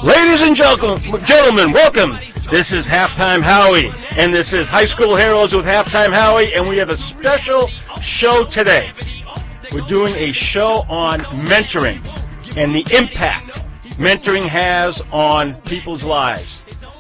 Ladies and gentlemen, welcome. This is Halftime Howie, and this is High School Heroes with Halftime Howie, and we have a special show today. We're doing a show on mentoring and the impact mentoring has on people's lives.